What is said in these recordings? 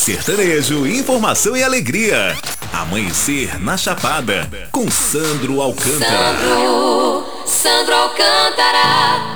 sertanejo, informação e alegria. Amanhecer na Chapada, com Sandro Alcântara. Sandro Alcântara.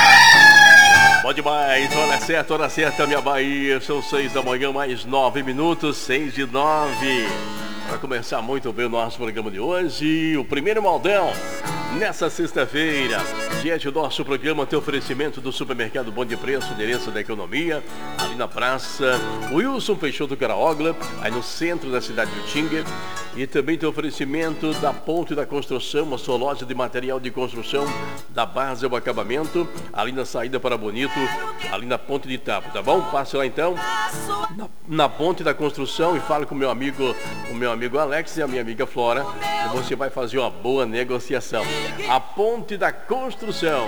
Bom demais, hora certa, minha Bahia. São 6 da manhã, mais 9 minutos, 6:09. Para começar muito bem o nosso programa de hoje, o primeiro modão, nessa sexta-feira. Diante do nosso programa tem oferecimento do supermercado Bom de Preço, endereço da economia, ali na praça Wilson Peixoto Caraogla, aí no centro da cidade de Utinga. E também tem oferecimento da Ponte da Construção, a sua loja de material de construção, da base ao acabamento, ali na saída para Bonito, ali na Ponte de Itapo, tá bom? Passe lá então, na Ponte da Construção, e fale com o meu amigo Alex e a minha amiga Flora, e você vai fazer uma boa negociação. A Ponte da Construção.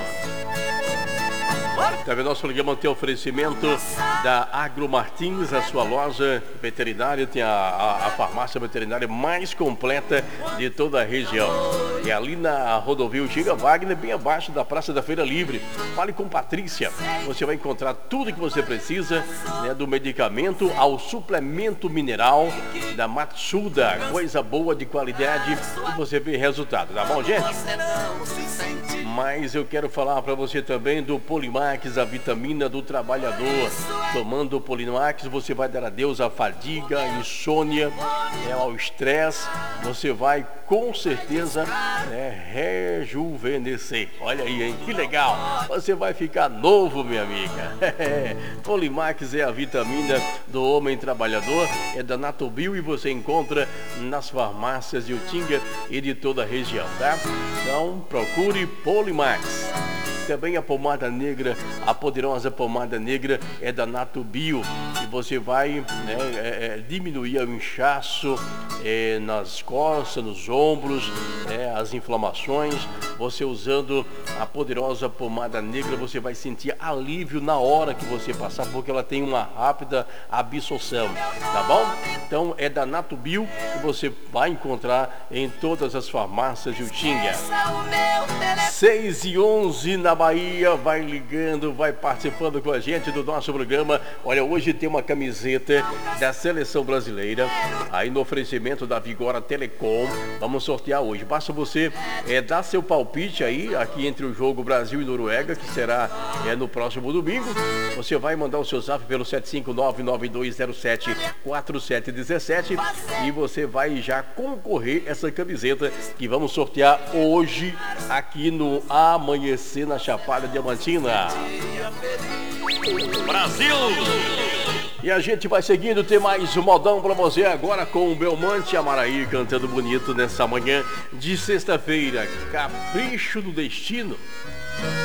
Também nosso programa tem oferecimento da Agro Martins, a sua loja veterinária, tem a farmácia veterinária mais completa de toda a região. É ali na rodovia Utinga Wagner, bem abaixo da Praça da Feira Livre. Fale com Patrícia, você vai encontrar tudo que você precisa, né, do medicamento ao suplemento mineral da Matsuda, coisa boa de qualidade e você vê resultado, tá bom, gente? Mas eu quero falar para você também do Polimax, a vitamina do trabalhador. Tomando o Polimax, você vai dar adeus à fadiga, à insônia, ao estresse. Você vai com certeza rejuvenescer. Olha aí, hein? Que legal! Você vai ficar novo, minha amiga. Polimax é a vitamina do homem trabalhador, é da Natobio e você encontra nas farmácias de Utinga e de toda a região, tá? Então procure Polimax. Também a pomada negra, a poderosa pomada negra é da Natobio e você vai diminuir o inchaço nas costas, nos ombros, as inflamações. Você usando a poderosa pomada negra, você vai sentir alívio na hora que você passar, porque ela tem uma rápida absorção, tá bom? Então é da Natobio e você vai encontrar em todas as farmácias de Utinga. 6:11 na Bahia, vai ligando, vai participando com a gente do nosso programa. Olha, hoje tem uma camiseta da Seleção Brasileira, aí no oferecimento da Vigora Telecom. Vamos sortear hoje. Basta você dar seu palpite aí, aqui entre o jogo Brasil e Noruega, que será no próximo domingo. Você vai mandar o seu zap pelo 75992074717 e você vai já concorrer essa camiseta que vamos sortear hoje aqui no Amanhecer na Chapada Diamantina. Brasil! E a gente vai seguindo, tem mais um modão pra você agora com o Belmonte Amaraí cantando bonito nessa manhã de sexta-feira. Capricho do Destino.